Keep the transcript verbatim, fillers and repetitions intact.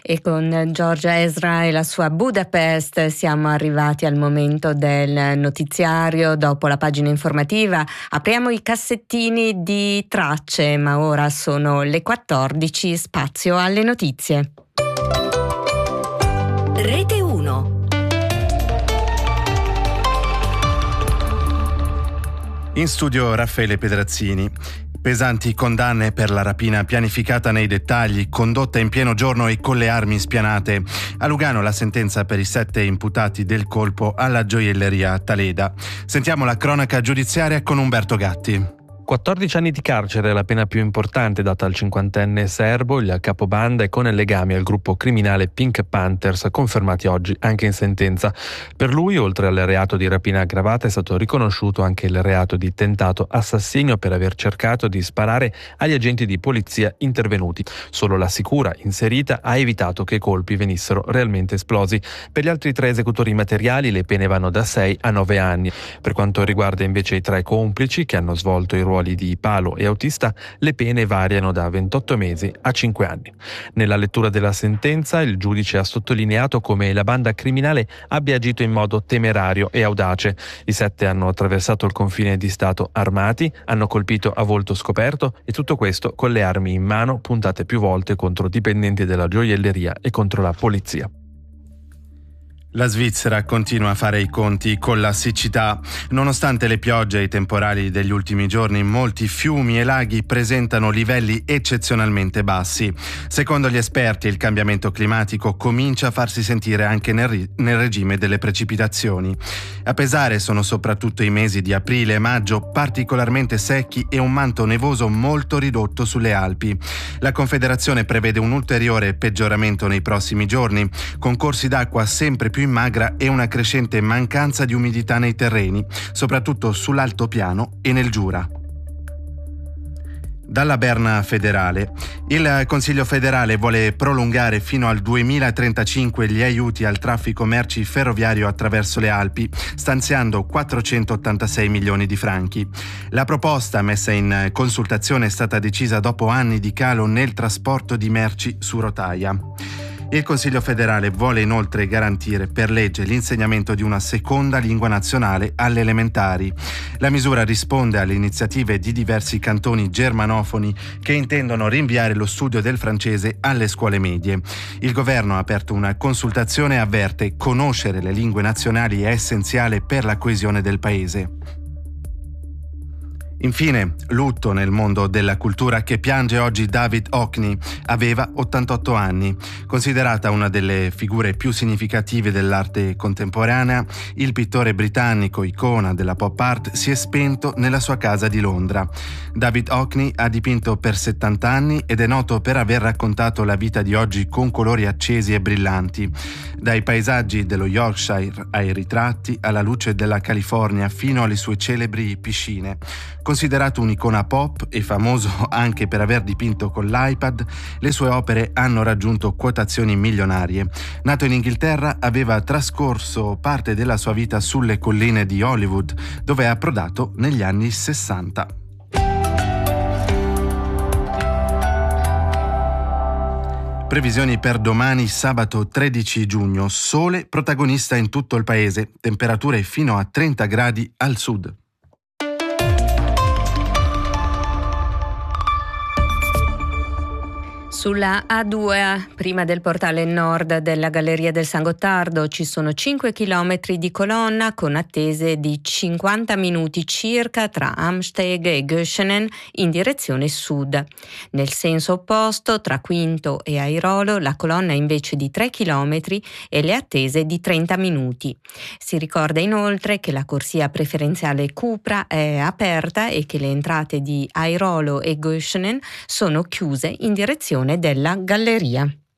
E con Giorgia Ezra e la sua Budapest siamo arrivati al momento del notiziario. Dopo la pagina informativa apriamo i cassettini di tracce, ma ora sono le quattordici, spazio alle notizie. Rete uno. In studio Raffaele Pedrazzini. Pesanti condanne per la rapina pianificata nei dettagli, condotta in pieno giorno e con le armi spianate. A Lugano la sentenza per i sette imputati del colpo alla gioielleria Taleda. Sentiamo la cronaca giudiziaria con Umberto Gatti. quattordici anni di carcere è la pena più importante data al cinquantenne serbo, il capobanda, e con legami al gruppo criminale Pink Panthers, confermati oggi anche in sentenza. Per lui, oltre al reato di rapina aggravata, è stato riconosciuto anche il reato di tentato assassinio per aver cercato di sparare agli agenti di polizia intervenuti. Solo la sicura inserita ha evitato che i colpi venissero realmente esplosi. Per gli altri tre esecutori materiali le pene vanno da sei a nove anni. Per quanto riguarda invece i tre complici che hanno svolto i ruoli di palo e autista, le pene variano da ventotto mesi a cinque anni. Nella lettura della sentenza, il giudice ha sottolineato come la banda criminale abbia agito in modo temerario e audace. I sette hanno attraversato il confine di Stato armati, hanno colpito a volto scoperto, e tutto questo con le armi in mano, puntate più volte contro dipendenti della gioielleria e contro la polizia. La Svizzera continua a fare i conti con la siccità. Nonostante le piogge e i temporali degli ultimi giorni, molti fiumi e laghi presentano livelli eccezionalmente bassi. Secondo gli esperti, il cambiamento climatico comincia a farsi sentire anche nel, ri- nel regime delle precipitazioni. A pesare sono soprattutto i mesi di aprile e maggio, particolarmente secchi, e un manto nevoso molto ridotto sulle Alpi. La Confederazione prevede un ulteriore peggioramento nei prossimi giorni, con corsi d'acqua sempre più in magra e una crescente mancanza di umidità nei terreni, soprattutto sull'altopiano e nel Giura. Dalla Berna federale. Il Consiglio federale vuole prolungare fino al duemilatrentacinque gli aiuti al traffico merci ferroviario attraverso le Alpi, stanziando quattrocentottantasei milioni di franchi. La proposta, messa in consultazione, è stata decisa dopo anni di calo nel trasporto di merci su rotaia. Il Consiglio federale vuole inoltre garantire per legge l'insegnamento di una seconda lingua nazionale alle elementari. La misura risponde alle iniziative di diversi cantoni germanofoni che intendono rinviare lo studio del francese alle scuole medie. Il governo ha aperto una consultazione e avverte: conoscere le lingue nazionali è essenziale per la coesione del paese. Infine, lutto nel mondo della cultura che piange oggi David Hockney. Aveva ottantotto anni. Considerata una delle figure più significative dell'arte contemporanea, il pittore britannico, icona della pop art, si è spento nella sua casa di Londra. David Hockney ha dipinto per settanta anni ed è noto per aver raccontato la vita di oggi con colori accesi e brillanti. Dai paesaggi dello Yorkshire ai ritratti, alla luce della California, fino alle sue celebri piscine. Considerato un'icona pop e famoso anche per aver dipinto con l'iPad, le sue opere hanno raggiunto quotazioni milionarie. Nato in Inghilterra, aveva trascorso parte della sua vita sulle colline di Hollywood, dove è approdato negli anni sessanta. Previsioni per domani, sabato tredici giugno. Sole protagonista in tutto il paese, temperature fino a trenta gradi al sud. Sulla A due, prima del portale nord della Galleria del San Gottardo, ci sono cinque chilometri di colonna con attese di cinquanta minuti circa tra Amsteg e Göschenen in direzione sud. Nel senso opposto, tra Quinto e Airolo, la colonna è invece di tre chilometri e le attese di trenta minuti. Si ricorda inoltre che la corsia preferenziale Cupra è aperta e che le entrate di Airolo e Göschenen sono chiuse in direzione della galleria.